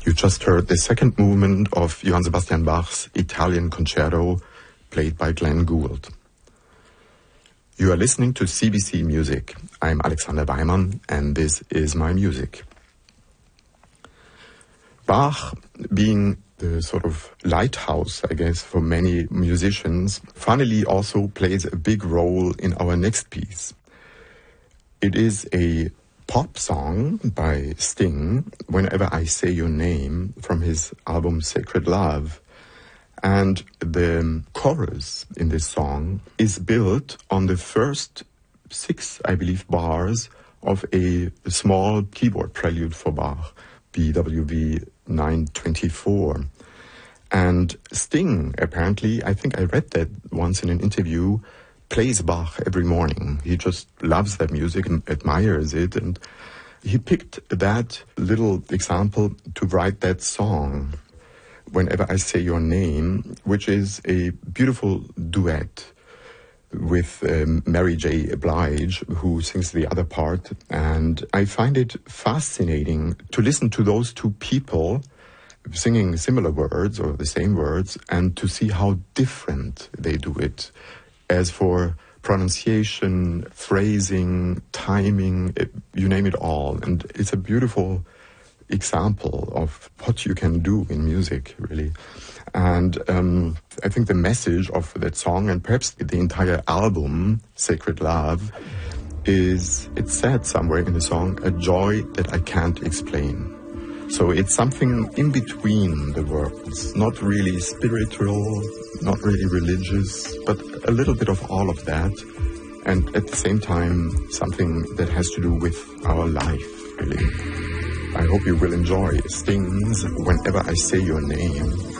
You just heard the second movement of Johann Sebastian Bach's Italian Concerto, played by Glenn Gould. You are listening to CBC Music. I'm Alexander Weimann, and this is my music. Bach, being the sort of lighthouse, I guess, for many musicians, funnily also plays a big role in our next piece. It is a pop song by Sting, Whenever I Say Your Name, from his album Sacred Love. And the chorus in this song is built on the first 6, I believe, bars of a small keyboard prelude for Bach, BWV 924. And Sting, apparently, I think I read that once in an interview, plays Bach every morning. He just loves that music and admires it. And he picked that little example to write that song, Whenever I Say Your Name, which is a beautiful duet with Mary J. Blige, who sings the other part. And I find it fascinating to listen to those two people singing similar words or the same words and to see how different they do it. As for pronunciation, phrasing, timing, you name it all. And it's a beautiful example of what you can do in music, really. And I think the message of that song, and perhaps the entire album, Sacred Love, is, it's said somewhere in the song, a joy that I can't explain. So it's something in between the worlds, not really spiritual, not really religious, but a little bit of all of that. And at the same time, something that has to do with our life, really. I hope you will enjoy Sting's Whenever I Say Your Name.